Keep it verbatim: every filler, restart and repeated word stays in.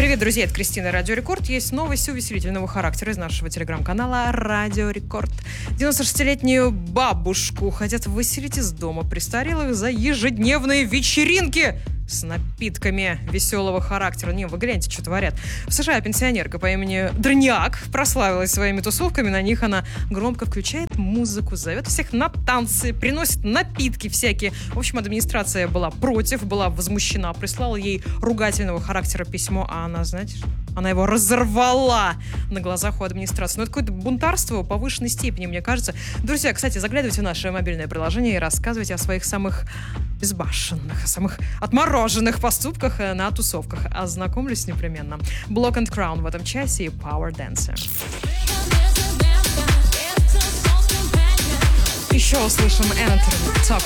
Привет, друзья, это Кристина, Радио Рекорд. Есть новость увеселительного характера из нашего телеграм-канала Радио Рекорд. девяносто шестилетнюю бабушку хотят выселить из дома престарелых за ежедневные вечеринки с напитками веселого характера. Не, вы гляньте, что творят. В США пенсионерка по имени Дрняк прославилась своими тусовками. На них она громко включает музыку, зовет всех на танцы, приносит напитки всякие. В общем, администрация была против, была возмущена, прислала ей ругательного характера письмо, а она, знаете, она его разорвала на глазах у администрации. Ну, это какое-то бунтарство повышенной степени, мне кажется. Друзья, кстати, заглядывайте в наше мобильное приложение и рассказывайте о своих самых безбашенных, о самых отмороженных поступках на тусовках. Ознакомлюсь непременно. Block and Crown в этом часе и Power Dancer. Еще услышим Enter Talk